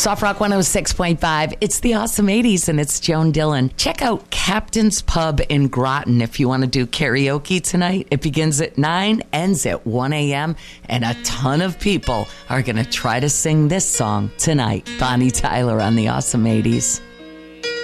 Soft Rock 106.5. It's the Awesome 80s, and it's Joan Dillon. Check out Captain's Pub in Groton if you want to do karaoke tonight. It begins at 9, ends at 1 a.m., and a ton of people are going to try to sing this song tonight. Bonnie Tyler on the Awesome 80s.